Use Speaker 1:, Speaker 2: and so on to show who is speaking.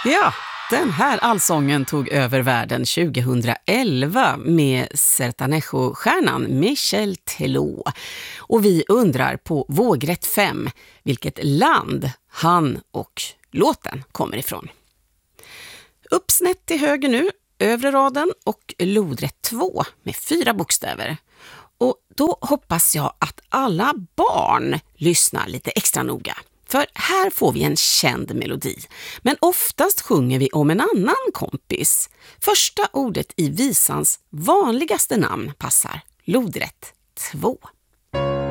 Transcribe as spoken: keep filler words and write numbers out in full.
Speaker 1: Ja, den här allsången tog över världen tjugohundraelva med Sertanejo-stjärnan Michel Teló. Och vi undrar på vågrätt fem vilket land han och låten kommer ifrån. Uppsnett till höger nu, övre raden och lodrätt två med fyra bokstäver. Och då hoppas jag att alla barn lyssnar lite extra noga. För här får vi en känd melodi. Men oftast sjunger vi om en annan kompis. Första ordet i visans vanligaste namn passar. Lodrätt två.